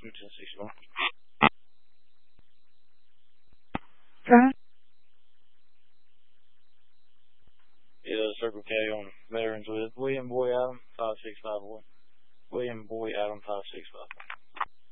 Customer 1061. Circle K on Veterans with William Boy Adam 5651. William Boy Adam 565.